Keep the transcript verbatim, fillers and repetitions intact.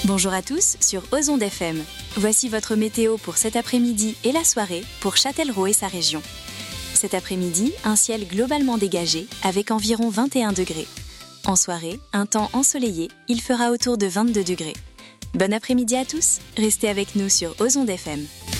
Bonjour à tous sur Ozonde F M. Voici votre météo pour cet après-midi et la soirée pour Châtellerault et sa région. Cet après-midi, un ciel globalement dégagé avec environ vingt et un degrés. En soirée, un temps ensoleillé, il fera autour de vingt-deux degrés. Bon après-midi à tous, restez avec nous sur Ozonde F M.